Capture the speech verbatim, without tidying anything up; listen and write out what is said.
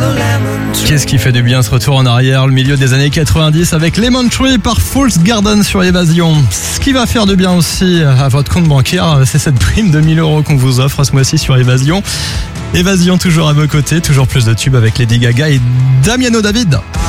Qu'est-ce qui fait du bien ce retour en arrière, le milieu des années quatre-vingt-dix avec Lemon Tree par Fool's Garden sur Évasion. Ce qui va faire du bien aussi à votre compte bancaire, c'est cette prime de mille euros qu'on vous offre ce mois-ci sur Évasion. Évasion toujours à vos côtés, toujours plus de tubes avec Lady Gaga et Damiano David.